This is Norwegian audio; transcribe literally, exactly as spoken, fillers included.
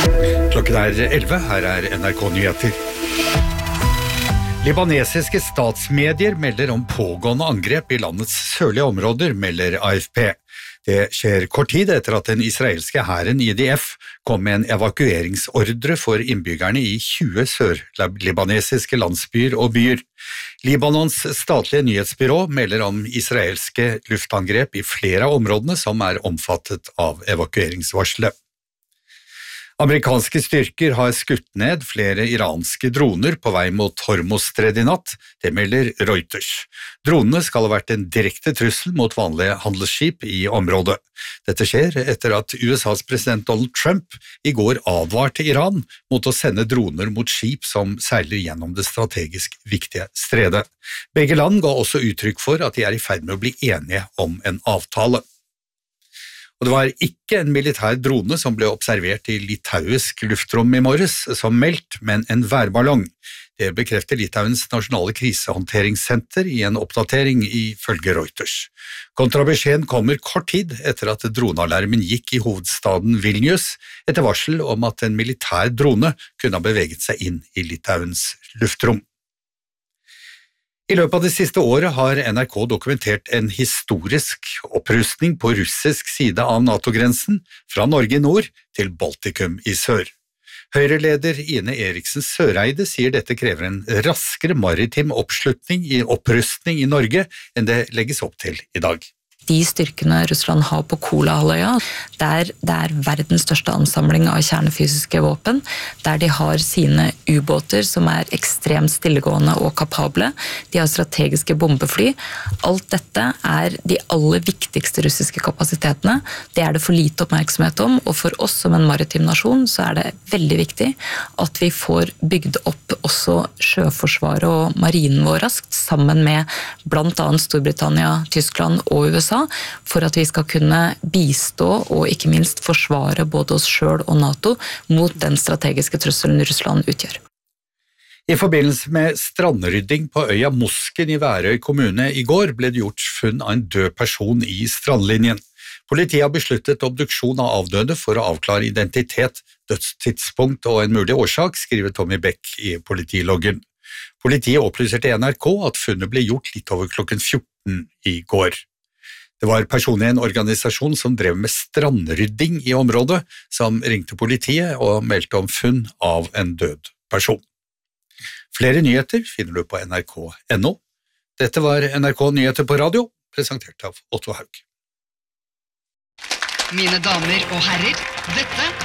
Klokken er elleve, her er N R K Nyheter. Libanesiske statsmedier melder om pågående angrep i landets sørlige områder, melder A F P. Det skjer kort tid etter at den israelske hæren I D F kom med en evakueringsordre for innbyggerne i tjue sør-libanesiske landsbyer og byer. Libanons statlige nyhetsbyrå melder om israelske luftangrep i flere av områdene som er omfattet av evakueringsvarselet. Amerikanske styrker har skutt ned flere iranske droner på vei mot Hormuzstredet I natt, det melder Reuters. Dronene skal ha vært en direkte trussel mot vanlige handelsskip I området. Dette skjer etter at U S A's president Donald Trump I går advarte Iran mot å sende droner mot skip som seiler gjennom det strategisk viktige stredet. Begge land ga også uttrykk for at de er I ferd med å bli enige om en avtale. Og det var ikke en militær drone som ble observert I litauisk luftrom I morges, som meldt, men en værballong. Det bekrefter Litauens nasjonale krisehåndteringssenter I en oppdatering ifølge Reuters. Kontrabeskjeden kommer kort tid etter at dronealarmen gikk I hovedstaden Vilnius, etter varsel om at en militær drone kunne ha beveget seg inn I Litauens luftrom. I løpet av det siste året har N R K dokumentert en historisk opprustning på russisk side av NATO-grensen, fra Norge I nord til Baltikum I sør. Høyreleder Ine Eriksen Søreide sier dette krever en raskere maritim oppslutning I opprustning I Norge enn det legges opp til I dag. De styrkene Russland har på Kolahalvøya, der det er verdens største ansamling av kjernefysiske våpen, der de har sine ubåter som er ekstremt stillegående og kapable, de har strategiske bombefly. Alt dette er de aller viktigste russiske kapasitetene. Det er det for lite oppmerksomhet om, og for oss som en maritim nasjon så er det veldig viktig at vi får bygd opp også sjøforsvaret og marinen vår raskt, sammen med blant annet Storbritannia, Tyskland og U S A, for at vi skal kunne bistå og ikke minst forsvare både oss selv og NATO mot den strategiske trusselen Russland utgjør. I forbindelse med strandrydding på øya Mosken I Værøy kommune I går ble det gjort funn av en død person I strandlinjen. Politiet har besluttet obduksjon av avdøde for å avklare identitet, dødstidspunkt og en mulig årsak, skriver Tommy Beck I politiloggen. Politiet opplyser til N R K at funnet ble gjort litt over klokken fjorten I går. Det var personer I en organisasjon som drev med strandrydding I området, som ringte politiet og meldte om funn av en død person. Flere nyheter finner du på N R K punktum N O. Dette var N R K Nyheter på radio, presentert av Otto Haug. Mine damer og herrer, dette